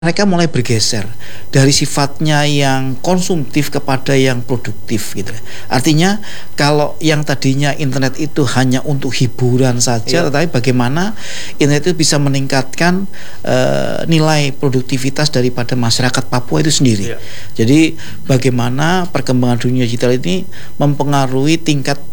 mereka mulai bergeser dari sifatnya yang konsumtif kepada yang produktif gitu. Artinya kalau yang tadinya internet itu hanya untuk hiburan saja, tetapi bagaimana internet itu bisa meningkatkan nilai produktivitas daripada masyarakat Papua itu sendiri. Jadi bagaimana perkembangan dunia digital ini mempengaruhi tingkat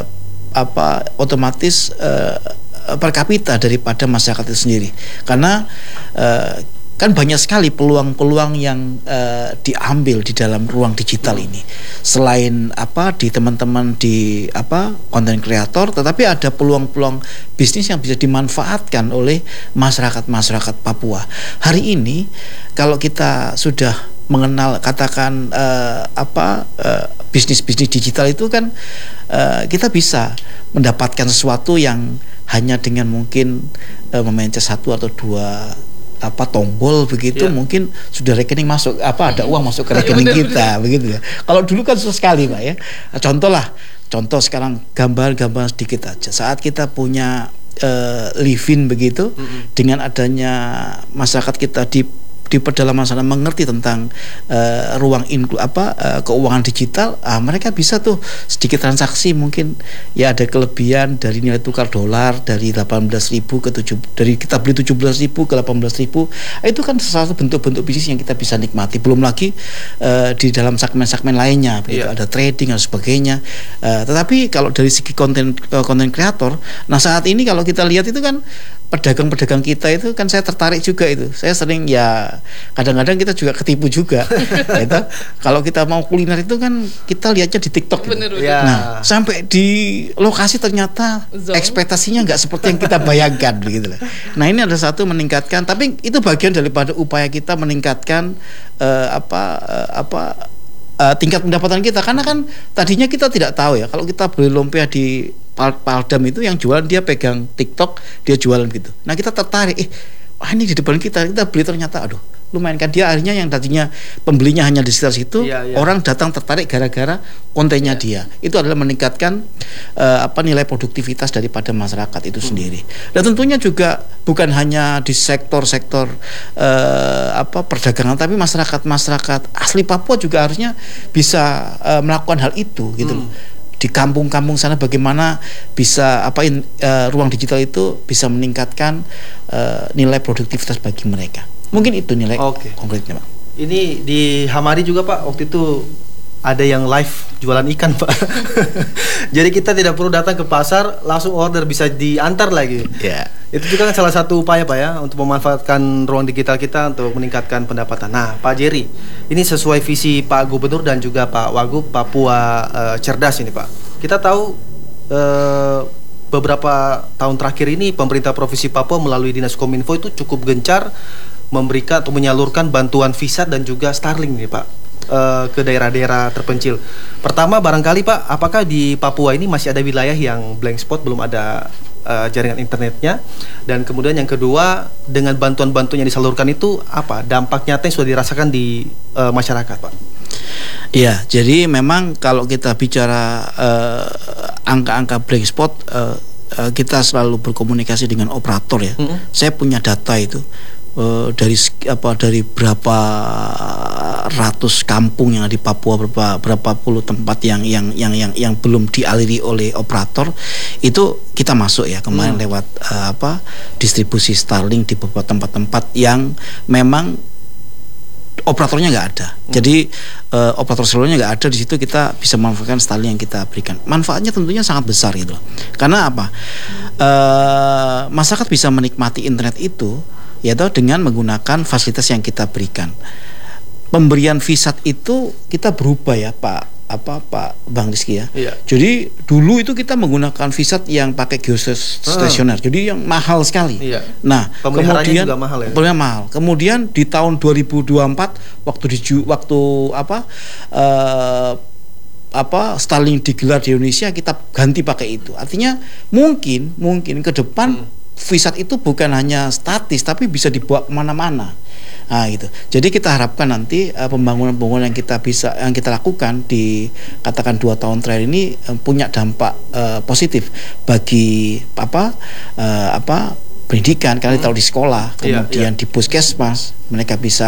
otomatis per kapita daripada masyarakat itu sendiri. Karena kan banyak sekali peluang-peluang yang diambil di dalam ruang digital ini. Selain di teman-teman di konten kreator, tetapi ada peluang-peluang bisnis yang bisa dimanfaatkan oleh masyarakat Papua. Hari ini kalau kita sudah mengenal katakan bisnis-bisnis digital itu kan kita bisa mendapatkan sesuatu yang hanya dengan mungkin memencet satu atau dua tombol begitu, mungkin sudah rekening masuk, ada uang masuk ke rekening kita begitu ya. Kalau dulu kan susah sekali Pak ya. Contoh sekarang gambar sedikit aja. Saat kita punya living begitu, dengan adanya masyarakat kita di pedalaman sana mengerti tentang ruang keuangan digital, mereka bisa tuh sedikit transaksi, mungkin ya ada kelebihan dari nilai tukar dolar dari 18.000 ke 7, dari kita beli 17.000 ke 18.000. Itu kan salah satu bentuk-bentuk bisnis yang kita bisa nikmati. Belum lagi di dalam segmen-segmen lainnya begitu, ada trading dan sebagainya. Tetapi kalau dari segi konten kreator, nah saat ini kalau kita lihat itu kan pedagang-pedagang kita itu kan saya tertarik juga itu. Saya sering kadang-kadang kita juga ketipu juga. Gitu. Kalau kita mau kuliner itu kan kita lihatnya di TikTok. Gitu. Nah, sampai di lokasi ternyata ekspektasinya nggak seperti yang kita bayangkan begitu. Nah, ini ada satu meningkatkan, tapi itu bagian daripada upaya kita meningkatkan tingkat pendapatan kita, karena kan tadinya kita tidak tahu ya, kalau kita beli lumpia di Paldam itu yang jualan dia pegang TikTok, dia jualan gitu. Nah kita tertarik, ini di depan kita beli, ternyata aduh lumayan kan, dia akhirnya yang tadinya pembelinya hanya di sekitar situ, orang datang tertarik gara-gara kontennya dia. Itu adalah meningkatkan nilai produktivitas daripada masyarakat itu sendiri. Dan tentunya juga bukan hanya di sektor-sektor perdagangan, tapi masyarakat asli Papua juga harusnya bisa melakukan hal itu gitu loh. Di kampung-kampung sana bagaimana bisa ruang digital itu bisa meningkatkan nilai produktivitas bagi mereka. Mungkin itu nilai konkretnya Pak. Ini di Hamari juga Pak, waktu itu ada yang live jualan ikan Pak. Jadi kita tidak perlu datang ke pasar, langsung order, bisa diantar lagi. Itu juga kan salah satu upaya Pak ya, untuk memanfaatkan ruang digital kita untuk meningkatkan pendapatan. Nah Pak Jerry, ini sesuai visi Pak Gubernur dan juga Pak Wagub Papua Cerdas ini Pak. Kita tahu beberapa tahun terakhir ini pemerintah Provinsi Papua melalui Dinas Kominfo itu cukup gencar memberikan atau menyalurkan bantuan Visat dan juga Starlink nih Pak ke daerah-daerah terpencil. Pertama barangkali Pak, apakah di Papua ini masih ada wilayah yang blank spot, belum ada jaringan internetnya? Dan kemudian yang kedua, dengan bantuan-bantuan yang disalurkan itu apa dampak nyata yang sudah dirasakan di masyarakat Pak? Iya, jadi memang kalau kita bicara angka-angka blank spot, kita selalu berkomunikasi dengan operator ya. Saya punya data itu. Dari berapa ratus kampung yang ada di Papua, berapa puluh tempat yang belum dialiri oleh operator, itu kita masuk ya kemarin lewat distribusi Starlink di beberapa tempat-tempat yang memang operatornya nggak ada. Jadi operator selulernya nggak ada, di situ kita bisa memanfaatkan Starlink yang kita berikan. Manfaatnya tentunya sangat besar gitu loh. Karena apa? Masyarakat bisa menikmati internet itu yaitu dengan menggunakan fasilitas yang kita berikan. Pemberian Visat itu kita berubah ya Pak Bang Rizky ya. Jadi dulu itu kita menggunakan Visat yang pakai geostasioner. Jadi yang mahal sekali. Nah, kemudian juga mahal ya. Mahal. Kemudian di tahun 2024 waktu Starlink digelar di Indonesia, kita ganti pakai itu. Artinya mungkin ke depan Visat itu bukan hanya statis, tapi bisa dibawa kemana-mana. Nah, gitu. Jadi kita harapkan nanti pembangunan-pembangunan yang kita lakukan di katakan 2 tahun terakhir ini punya dampak positif bagi pendidikan, karena ditaruh di sekolah, Iya, kemudian di puskesmas mereka bisa